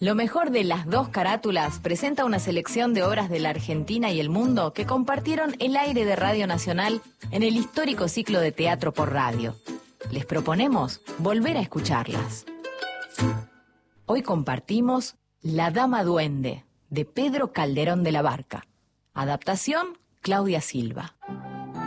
Lo mejor de Las Dos Carátulas presenta una selección de obras de la Argentina y el mundo que compartieron el aire de Radio Nacional en el histórico ciclo de teatro por radio. Les proponemos volver a escucharlas. Hoy compartimos La Dama Duende, de Pedro Calderón de la Barca. Adaptación, Claudia Silva.